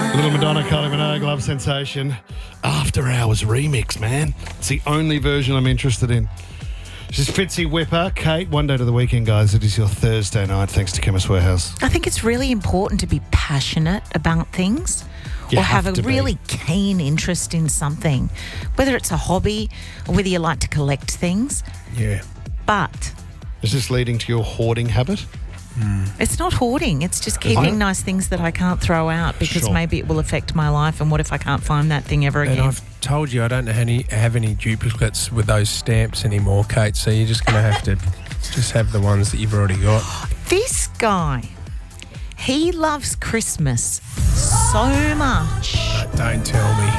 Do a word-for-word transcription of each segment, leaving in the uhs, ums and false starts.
Little Madonna, Kylie Minogue, Love Sensation. After Hours remix, man. It's the only version I'm interested in. This is Fitzy Whipper. Kate, one day to the weekend, guys. It is your Thursday night, thanks to Chemist Warehouse. I think it's really important to be passionate about things You or have have, to a be. really keen interest in something, whether it's a hobby or whether you like to collect things. Yeah. But Is this leading to your hoarding habit? it's not hoarding. It's just Isn't keeping it? nice things that I can't throw out because Sure. maybe it will affect my life. And what if I can't find that thing ever And again? I've told you I don't have any, have any duplicates with those stamps anymore, Kate, so you're just going to have to just have the ones that you've already got. This guy, he loves Christmas so much. But don't tell me.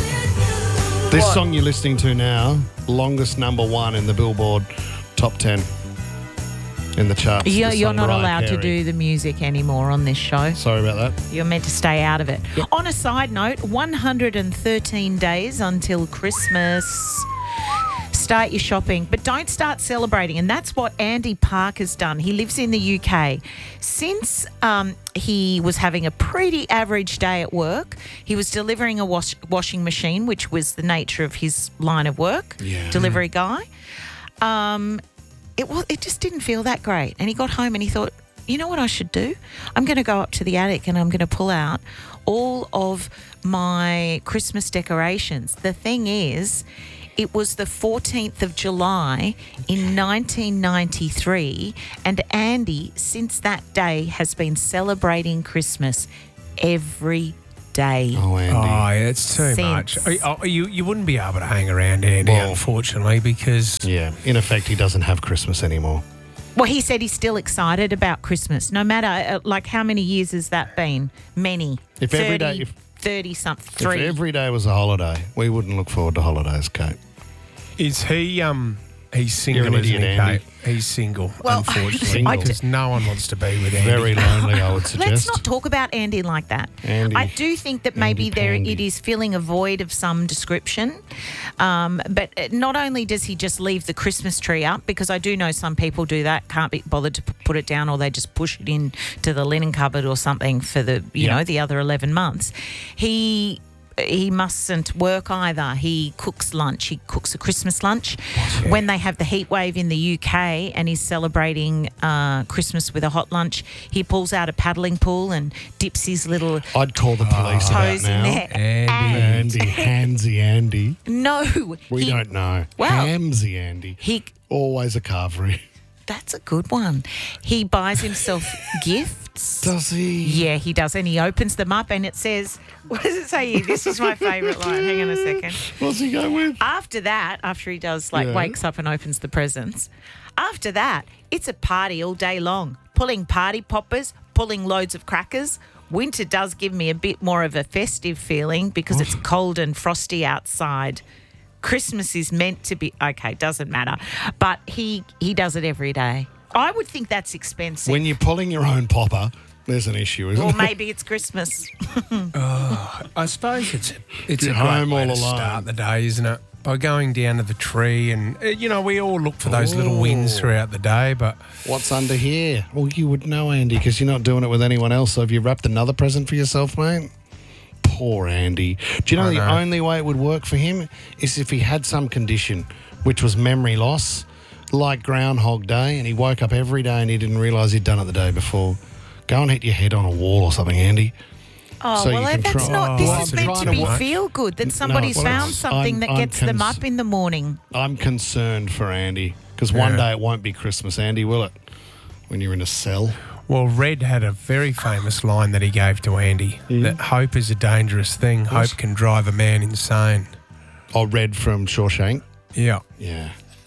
This song you're listening to now, longest number one in the Billboard top ten in the charts. You're, The you're song not Mariah allowed to Carey. do the music anymore on this show. Sorry about that. You're meant to stay out of it. On a side note, one hundred thirteen days until Christmas. Start your shopping, but don't start celebrating. And that's what Andy Park has done. He lives in the U K. Since um, he was having a pretty average day at work, he was delivering a wash- washing machine, which was the nature of his line of work, Yeah. delivery guy. Um, it was, it just didn't feel that great. And he got home and he thought, you know what I should do? I'm going to go up to the attic and I'm going to pull out all of my Christmas decorations. The thing is, it was the fourteenth of July in nineteen ninety-three, and Andy, since that day, has been celebrating Christmas every day. Oh, Andy. Oh, yeah, it's too Sense. much. Oh, oh, you, you wouldn't be able to hang around Andy, Well- unfortunately, because Yeah, in effect, he doesn't have Christmas anymore. Well, he said he's still excited about Christmas, no matter, uh, like, how many years has that been? Many. If every day- if- thirty-something, If three. every day was a holiday, we wouldn't look forward to holidays, Kate. is he um he's single, You're an isn't idiot, he, Andy. Kate? He's single, Well, unfortunately, Single. because no one wants to be with Andy. Very lonely, I would suggest. Let's not talk about Andy like that. Andy. I do think that maybe Andy there Pandy. it is filling a void of some description. Um, but not only does he just leave the Christmas tree up, because I do know some people do that, can't be bothered to p- put it down, or they just push it in to the linen cupboard or something for the you Yeah. know the other eleven months. He. He mustn't work either. He cooks lunch. He cooks a Christmas lunch. When they have the heat wave in the U K and he's celebrating uh, Christmas with a hot lunch, he pulls out a paddling pool and dips his little I'd call the police about toes in now. there. Andy. Andy, Hansy Andy. No. We he, don't know. Well- Hamsy Andy. He, Always a carvery. that's a good one. He buys himself gifts. Does he? Yeah, he does. And he opens them up and it says, what does it say here? This is my favourite line. Hang on a second. What's he go with? After that, after he does, like, Yeah. wakes up and opens the presents, after that, it's a party all day long. Pulling party poppers, pulling loads of crackers. Winter does give me a bit more of a festive feeling because it's cold and frosty outside. Christmas is meant to be, okay, doesn't matter. But he, he does it every day. I would think that's expensive. When you're pulling your own popper, there's an issue, isn't or there? maybe it's Christmas. I suppose it's it's You're a great home way all to alone. start the day, isn't it? By going down to the tree, and uh, you know we all look for those little wins Ooh. throughout the day. But What's under here? Well, you would know, Andy, because you're not doing it with anyone else. So have you wrapped another present for yourself, mate? Poor Andy. Do you know I the know. only way it would work for him is if he had some condition, which was memory loss, like Groundhog Day, and he woke up every day and he didn't realise he'd done it the day before. Go and hit your head on a wall or something, Andy. Oh, So you well, can that's try- not, this Oh, is I'm meant trying to to be watch. feel good, that somebody's well, found it's- something I'm- that I'm gets them cons- up in the morning. I'm concerned for Andy because one Yeah. day it won't be Christmas, Andy, will it? When you're in a cell. well, Red had a very famous line that he gave to Andy: that hope is a dangerous thing. Hope can drive a man insane. I read from Shawshank. Yeah. Yeah.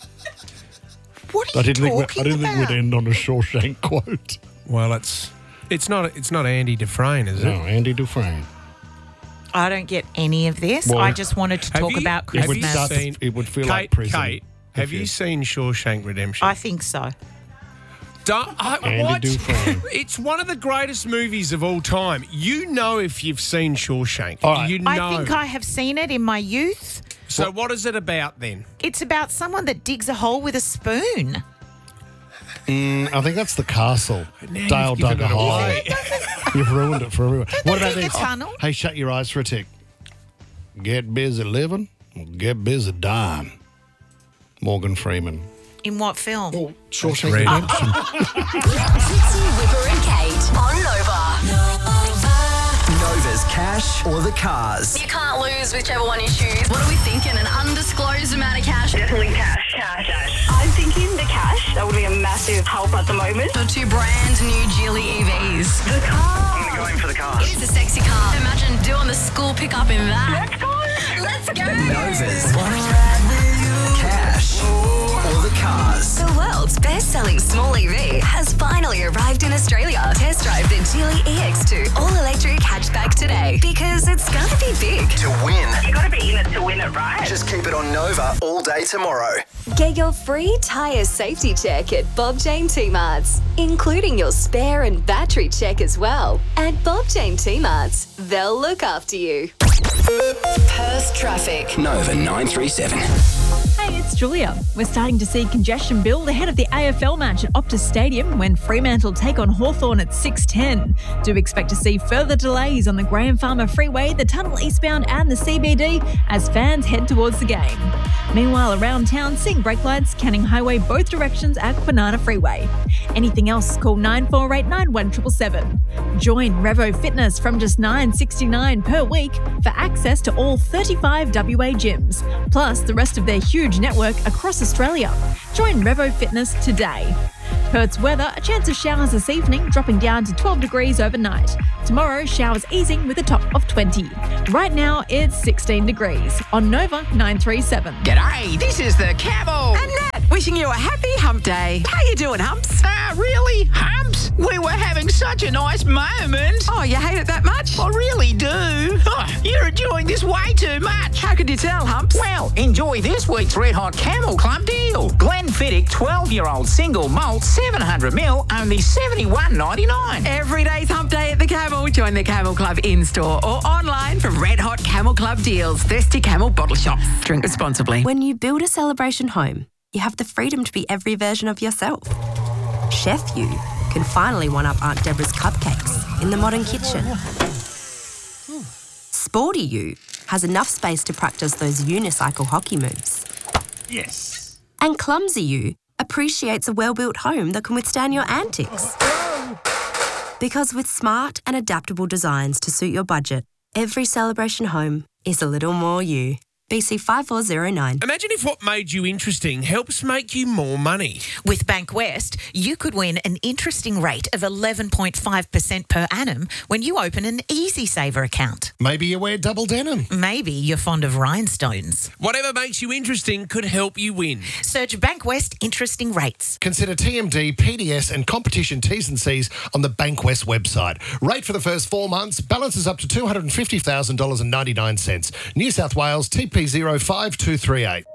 What are I you didn't think we- talking I didn't about? think we'd end on a Shawshank quote. Well, it's it's not it's not Andy Dufresne, is No, it? Andy Dufresne. I don't get any of this. Well, I just wanted to Have talk you- about have would you Christmas. start to- seen- it would feel Kate, like prison. Kate, have if you you- seen Shawshank Redemption? I think so. Don't, I, Andy what? Dufresne. It's one of the greatest movies of all time. You know if you've seen Shawshank. All right. You know. I think I have seen it in my youth. so what is it about then? It's about someone that digs a hole with a spoon. Mm, I think that's the castle. Now Dale you've given dug a it hole. away. You've ruined it for everyone. What about in the this? tunnel? Hey, shut your eyes for a tick. Get busy living, get busy dying. Morgan Freeman. In what film? Oh, Shawshank Red. Redemption. Trixie, Whipper and Kate on Nova. Nova's cash or the cars. You can't lose whichever one you choose. What are we thinking? An undisclosed amount of cash? Definitely cash. Cash. cash. I'm thinking the cash. That would be a massive help at the moment. The two brand new Geely E Vs. The car. I'm going for the car. It is a sexy car. Imagine doing the school pickup in that. Let's go. Let's go. Nova's cash or the cars. The world's best-selling small E V has finally arrived in Australia. Test drive the Geely E X two all-electric hatchback today because it's going to be big. To win, You got to be in it to win it, right? just keep it on Nova all day tomorrow. Get your free tyre safety check at Bob Jane T-Marts, including your spare and battery check as well. At Bob Jane T-Marts, they'll look after you. Perth traffic. Nova nine three seven. Hey, it's Julia. We're starting to see congestion build ahead of the A F L match at Optus Stadium when Fremantle take on Hawthorn at six ten. Do expect to see further delays on the Graham Farmer Freeway, the tunnel eastbound and the C B D as fans head towards the game. Meanwhile, around town, seeing brake lights, Canning Highway both directions at Kwinana Freeway. Anything else, call nine four eight nine one seven seven seven. Join Revo Fitness from just nine dollars sixty-nine per week for access to all thirty-five W A gyms, plus the rest of their huge network across Australia. Join Revo Fitness today. Perth's weather, a chance of showers this evening, dropping down to twelve degrees overnight. Tomorrow, showers easing with a top of twenty. Right now, it's sixteen degrees on Nova nine three seven. G'day, this is the Camel. And Nat, wishing you a happy hump day. How you doing, Humps? Ah, really? Humps? We were having such a nice moment. Oh, you hate it that much? I really do. Oh, you're enjoying this way too much. How could you tell, Humps? Well, enjoy this week's Red Hot Camel Club deal. Glenfiddich twelve-year-old single malt seven hundred mil, only seventy-one ninety-nine. Every day's hump day at the Camel. Join the Camel Club in-store or online for Red Hot Camel Club deals. Thirsty Camel Bottle Shop. Drink responsibly. When you build a celebration home, you have the freedom to be every version of yourself. Chef You can finally one-up Aunt Deborah's cupcakes in the modern kitchen. Sporty You has enough space to practice those unicycle hockey moves. Yes. And Clumsy You appreciates a well-built home that can withstand your antics. Because with smart and adaptable designs to suit your budget, every celebration home is a little more you. B C five four zero nine. Imagine if what made you interesting helps make you more money. With Bankwest, you could win an interesting rate of eleven point five percent per annum when you open an EasySaver account. Maybe you wear double denim. Maybe you're fond of rhinestones. Whatever makes you interesting could help you win. Search Bankwest Interesting Rates. Consider T M D, P D S and competition T's and C's on the Bankwest website. Rate for the first four months. Balance is up to two hundred fifty thousand dollars and ninety-nine cents. New South Wales, T P zero five two three eight.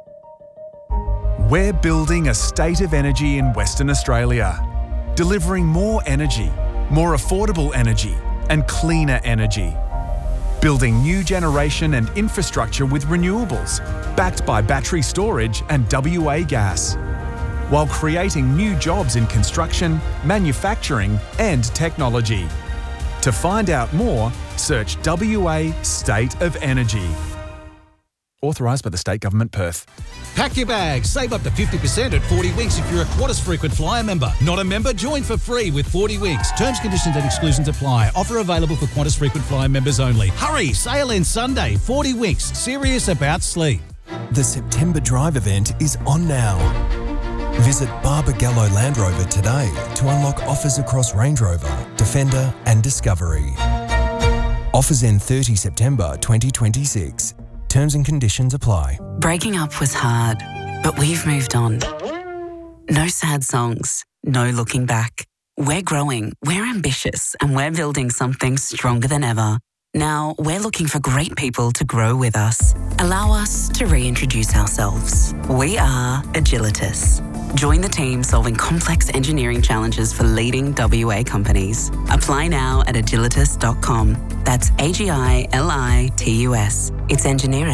We're building a state of energy in Western Australia, delivering more energy, more affordable energy and cleaner energy. Building new generation and infrastructure with renewables, backed by battery storage and W A gas, while creating new jobs in construction, manufacturing and technology. To find out more, search W A State of Energy. Authorised by the State Government, Perth. Pack your bags. Save up to fifty percent at forty Winks if you're a Qantas Frequent Flyer member. Not a member? Join for free with forty Winks. Terms, conditions and exclusions apply. Offer available for Qantas Frequent Flyer members only. Hurry! Sale ends Sunday. forty Winks. Serious about sleep. The September Drive event is on now. Visit Barbagallo Land Rover today to unlock offers across Range Rover, Defender and Discovery. Offers end thirtieth September twenty twenty-six. Terms and conditions apply. Breaking up was hard, but we've moved on. No sad songs, no looking back. We're growing, we're ambitious, and we're building something stronger than ever. Now, we're looking for great people to grow with us. Allow us to reintroduce ourselves. We are Agilitas. Join the team solving complex engineering challenges for leading W A companies. Apply now at agilitas dot com. That's A G I L I T U S. It's engineering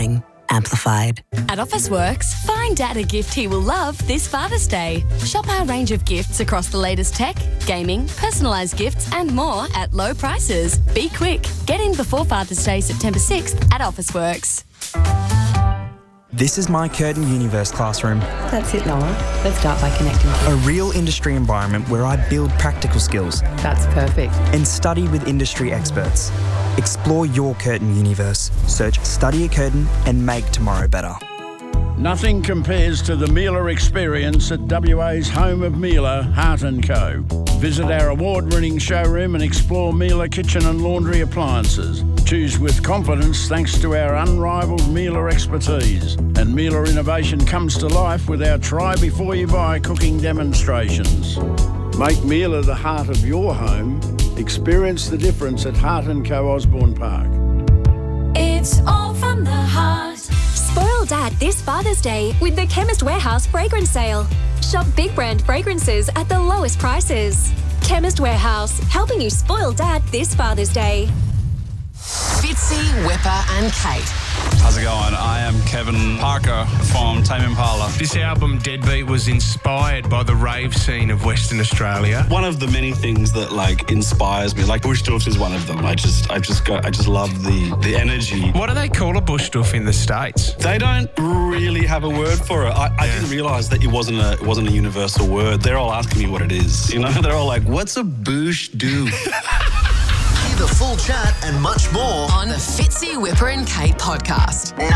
amplified. At Officeworks, find Dad a gift he will love this Father's Day. Shop our range of gifts across the latest tech, gaming, personalised gifts and more at low prices. Be quick. Get in before Father's Day, September sixth at Officeworks. This is my Curtin Universe classroom. That's it, Noah. Let's start by connecting to A real industry environment where I build practical skills. That's perfect. And study with industry experts. Explore your Curtin Universe. Search Study at Curtin and make tomorrow better. Nothing compares to the Miele experience at W A's home of Miele, Hart and Co. Visit our award-winning showroom and explore Miele kitchen and laundry appliances. Choose with confidence thanks to our unrivaled Miele expertise. And Miele innovation comes to life with our try before you buy cooking demonstrations. Make Miele the heart of your home. Experience the difference at Hart and Co Osborne Park. It's all from the heart. Spoil Dad this Father's Day with the Chemist Warehouse fragrance sale. Shop big brand fragrances at the lowest prices. Chemist Warehouse, helping you spoil Dad this Father's Day. Fitzy, Whipper and Kate. How's it going? I am Kevin Parker from Tame Impala. This album, Deadbeat, was inspired by the rave scene of Western Australia. One of the many things that like inspires me, like bush doof is one of them. I just, I just go, I just love the the energy. What do they call a bush doof in the States? They don't really have a word for it. I, I yeah. didn't realise that it wasn't a it wasn't a universal word. They're all asking me what it is. You know, they're all like, "What's a bush doof?" Hear the full chat and much more on the Fitzy, Whipper and Kate podcast.